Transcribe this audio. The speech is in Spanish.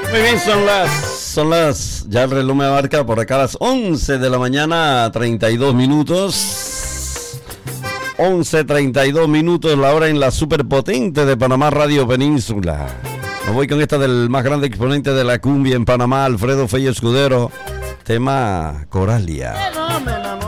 Muy bien, ya el reloj me marca por acá a las 11 de la mañana, 32 minutos. 11:32 minutos, la hora en la superpotente de Panamá Radio Península. Me voy con esta del más grande exponente de la cumbia en Panamá, Alfredo Fey Escudero, tema Coralia.